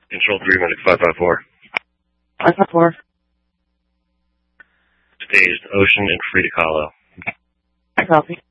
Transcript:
Control 3, Medic 554. 554. Staged, Ocean, and free to call out. I copy.